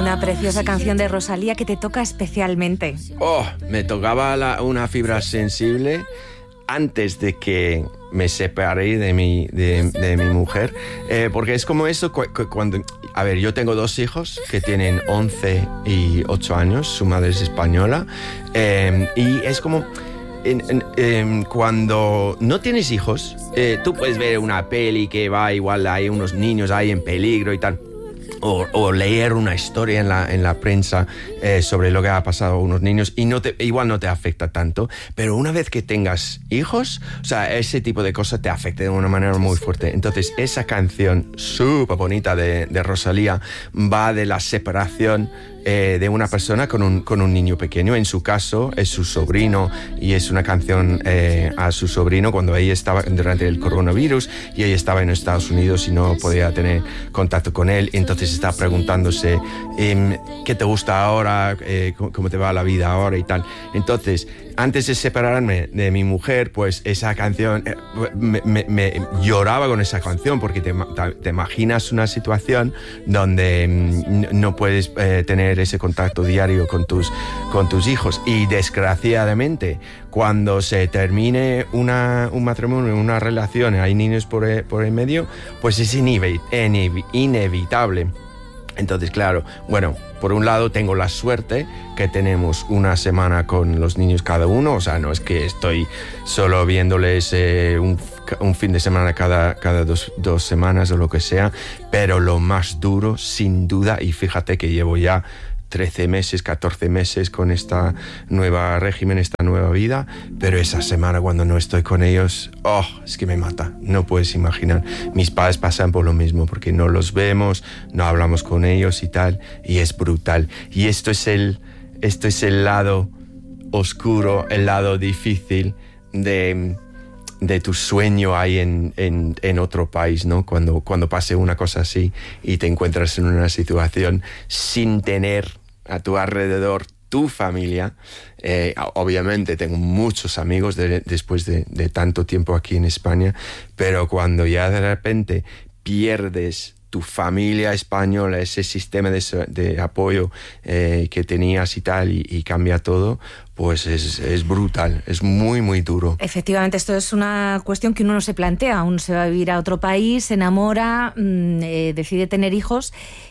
una preciosa canción de Rosalía que te toca especialmente. Me tocaba una fibra sensible antes de que me separé de mi mujer, porque es como eso cuando... A ver, yo tengo 2 hijos que tienen 11 y 8 años, su madre es española, y es como... cuando no tienes hijos, tú puedes ver una peli que va, igual hay unos niños ahí en peligro y tal, o leer una historia en la prensa sobre lo que ha pasado a unos niños y igual no te afecta tanto, pero una vez que tengas hijos, o sea, ese tipo de cosas te afecta de una manera muy fuerte. Entonces esa canción súper bonita de Rosalía va de la separación de una persona con un niño pequeño. En su caso es su sobrino, y es una canción a su sobrino cuando ella estaba durante el coronavirus y ella estaba en Estados Unidos y no podía tener contacto con él. Entonces está preguntándose qué te gusta ahora, cómo te va la vida ahora y tal. Entonces, antes de separarme de mi mujer, pues esa canción, me lloraba con esa canción, porque te imaginas una situación donde no puedes tener ese contacto diario con tus hijos, y desgraciadamente cuando se termine un matrimonio, una relación, hay niños por el medio, pues es inevitable. Entonces, claro, bueno, por un lado tengo la suerte que tenemos una semana con los niños cada uno, o sea, no es que estoy solo viéndoles un fin de semana cada dos semanas o lo que sea, pero lo más duro, sin duda, y fíjate que llevo ya 13 meses, 14 meses con esta nueva régimen, esta nueva vida, pero esa semana cuando no estoy con ellos, es que me mata, no puedes imaginar. Mis padres pasan por lo mismo, porque no los vemos, no hablamos con ellos y tal, y es brutal. Y esto es el lado oscuro, el lado difícil de tu sueño ahí en otro país, ¿no? Cuando pase una cosa así y te encuentras en una situación sin tener a tu alrededor tu familia. Obviamente tengo muchos amigos después de tanto tiempo aquí en España, pero cuando ya de repente pierdes tu familia española, ese sistema de apoyo que tenías y tal, y cambia todo, pues es brutal, es muy, muy duro. Efectivamente, esto es una cuestión que uno no se plantea. Uno se va a vivir a otro país, se enamora, decide tener hijos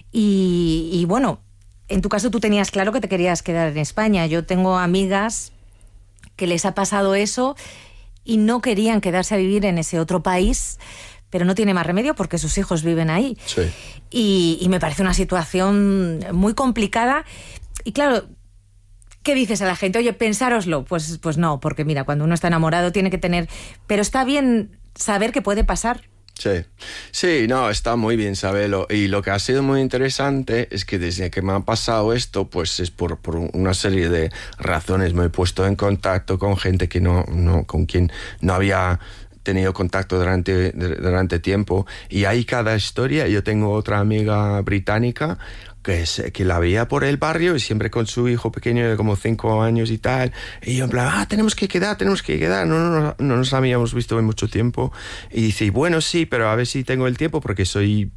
y bueno, en tu caso tú tenías claro que te querías quedar en España. Yo tengo amigas que les ha pasado eso y no querían quedarse a vivir en ese otro país, pero no tiene más remedio porque sus hijos viven ahí. Sí. Y me parece una situación muy complicada. Y claro, ¿qué dices a la gente? Oye, pensároslo. Pues no, porque mira, cuando uno está enamorado tiene que tener... Pero está bien saber que puede pasar. Sí, no, está muy bien saberlo. Y lo que ha sido muy interesante es que desde que me ha pasado esto, pues es por una serie de razones. Me he puesto en contacto con gente que con quien no había tenido contacto durante tiempo, y hay cada historia. Yo tengo otra amiga británica que la veía por el barrio y siempre con su hijo pequeño de como 5 años y tal, y yo en plan, tenemos que quedar, no nos habíamos visto en mucho tiempo, y dice, bueno, sí, pero a ver si tengo el tiempo porque soy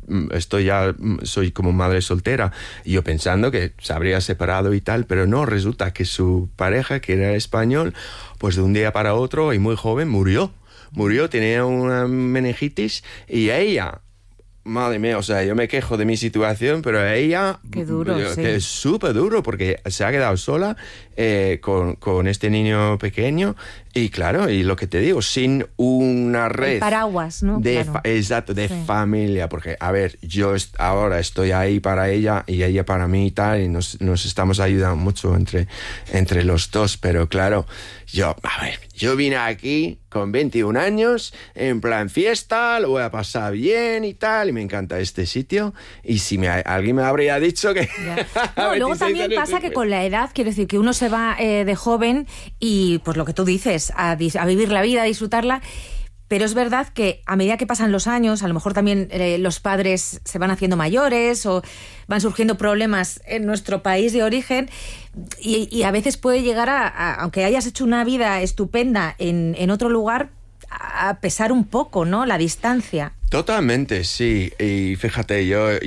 como madre soltera, y yo pensando que se habría separado y tal, pero no, resulta que su pareja, que era español, pues de un día para otro y muy joven murió, tenía una meningitis, y ella... Madre mía, o sea, yo me quejo de mi situación, pero ella... Qué duro, sí. Que es súper duro, porque se ha quedado sola con este niño pequeño, y claro, y lo que te digo, sin una red... El paraguas, ¿no? Exacto, de familia, porque, a ver, yo ahora estoy ahí para ella y ella para mí y tal, y nos estamos ayudando mucho entre los dos, pero claro, yo vine aquí con 21 años, en plan fiesta, lo voy a pasar bien y tal, y me encanta este sitio, y si alguien me habría dicho que... No, luego también pasa que con la edad, quiero decir, que uno se va de joven y, pues lo que tú dices, a vivir la vida, a disfrutarla, pero es verdad que a medida que pasan los años, a lo mejor también los padres se van haciendo mayores o van surgiendo problemas en nuestro país de origen, y a veces puede llegar aunque hayas hecho una vida estupenda en otro lugar, a pesar un poco, ¿no?, la distancia. Totalmente, sí. Y fíjate,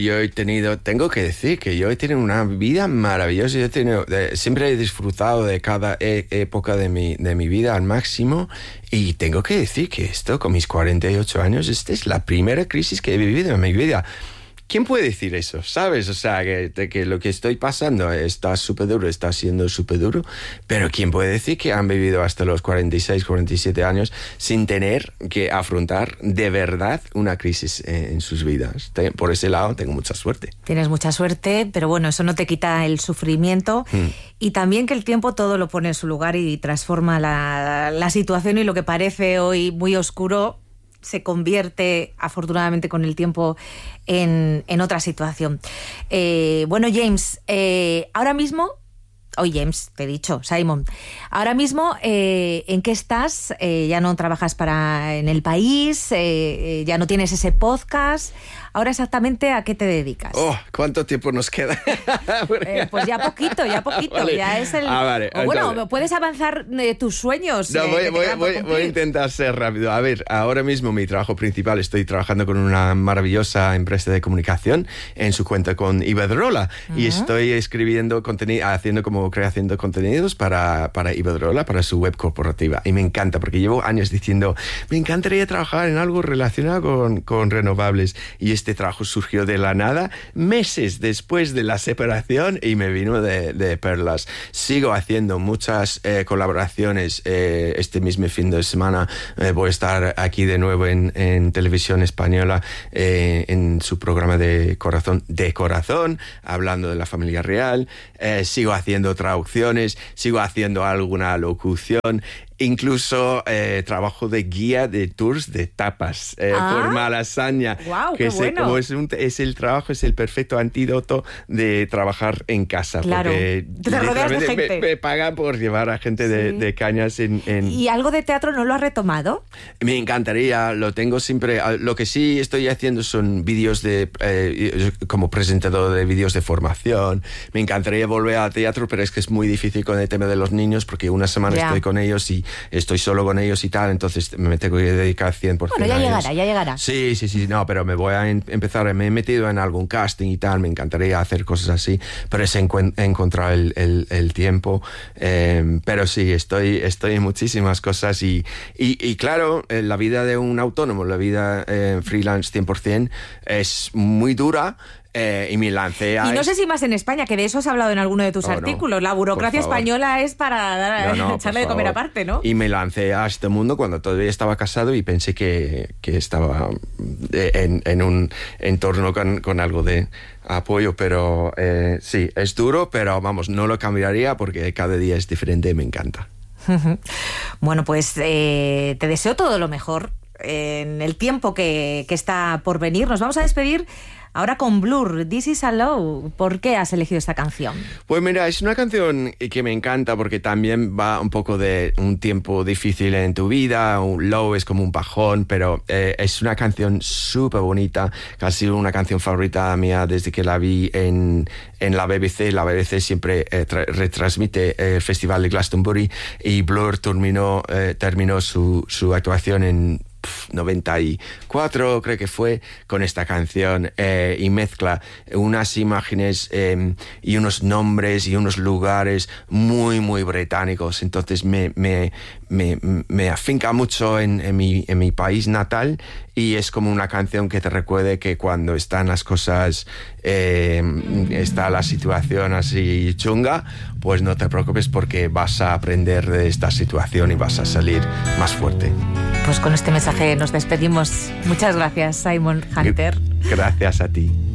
tengo que decir que yo he tenido una vida maravillosa. Siempre he disfrutado de cada época de mi vida al máximo. Y tengo que decir que esto, con mis 48 años, esta es la primera crisis que he vivido en mi vida. ¿Quién puede decir eso? ¿Sabes? O sea, que lo que estoy pasando está súper duro, está siendo súper duro, pero ¿quién puede decir que han vivido hasta los 46, 47 años sin tener que afrontar de verdad una crisis en sus vidas? Por ese lado tengo mucha suerte. Tienes mucha suerte, pero bueno, eso no te quita el sufrimiento y también que el tiempo todo lo pone en su lugar y transforma la situación, y lo que parece hoy muy oscuro se convierte, afortunadamente, con el tiempo en otra situación. Bueno, James, ahora mismo... James, te he dicho, Simon. Ahora mismo, ¿en qué estás? Ya no trabajas en el país, ya no tienes ese podcast. Ahora, exactamente, ¿a qué te dedicas? ¿Cuánto tiempo nos queda? Pues ya poquito. Vale. Ya es el... vale. Bueno, puedes avanzar tus sueños. No, voy a intentar ser rápido. A ver, ahora mismo mi trabajo principal, estoy trabajando con una maravillosa empresa de comunicación en su cuenta con Iberdrola. Y estoy escribiendo contenido, haciendo contenidos para Iberdrola, para su web corporativa. Y me encanta, porque llevo años diciendo, me encantaría trabajar en algo relacionado con renovables. Y este trabajo surgió de la nada, meses después de la separación, y me vino de perlas. Sigo haciendo muchas colaboraciones. Este mismo fin de semana voy a estar aquí de nuevo en Televisión Española, en su programa de Corazón, hablando de la familia real. Sigo haciendo traducciones, sigo haciendo alguna locución. Incluso trabajo de guía de tours de tapas por Malasaña. Wow, que qué bueno. Como es el perfecto antídoto de trabajar en casa. Claro, porque te rodeas de gente. Me pagan por llevar a gente de cañas en... ¿Y algo de teatro no lo has retomado? Me encantaría, lo tengo siempre. Lo que sí estoy haciendo son vídeos como presentador de vídeos de formación. Me encantaría volver al teatro, pero es que es muy difícil con el tema de los niños, porque una semana estoy con ellos y estoy solo con ellos y tal, entonces me tengo que dedicar 100% bueno, ya llegará. Sí, no, pero me voy a empezar, me he metido en algún casting y tal, me encantaría hacer cosas así, pero es encontrar el tiempo, pero sí, estoy en muchísimas cosas y claro, la vida de un autónomo, la vida freelance 100% es muy dura. Y me lancé a... Y no sé si más en España, que de eso has hablado en alguno de tus artículos. La burocracia española es para echarle de comer aparte, ¿no? Y me lancé a este mundo cuando todavía estaba casado y pensé que estaba en un entorno con algo de apoyo, pero sí, es duro, pero vamos, no lo cambiaría porque cada día es diferente y me encanta. Bueno, pues te deseo todo lo mejor en el tiempo que está por venir. Nos vamos a despedir ahora con Blur, This Is a Low. ¿Por qué has elegido esta canción? Pues mira, es una canción que me encanta porque también va un poco de un tiempo difícil en tu vida. Un low es como un bajón, pero es una canción súper bonita, que ha sido una canción favorita mía desde que la vi en la BBC. La BBC siempre retransmite el Festival de Glastonbury y Blur terminó su actuación en 94, creo que fue, con esta canción, y mezcla unas imágenes y unos nombres y unos lugares muy, muy británicos. Entonces me afinca mucho en mi país natal, y es como una canción que te recuerde que cuando están las cosas, está la situación así chunga, pues no te preocupes porque vas a aprender de esta situación y vas a salir más fuerte. Pues con este mensaje nos despedimos. Muchas gracias, Simon Hunter. Gracias a ti.